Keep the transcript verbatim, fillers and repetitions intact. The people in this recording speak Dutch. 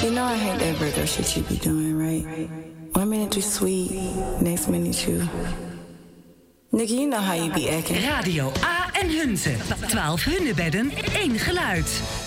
You know I hate that Virgo shit you be doing, right? One minute you sweet, next minute you... Nigga, you know how you be acting. Radio A en Hunze. twaalf Hunnebedden, één geluid.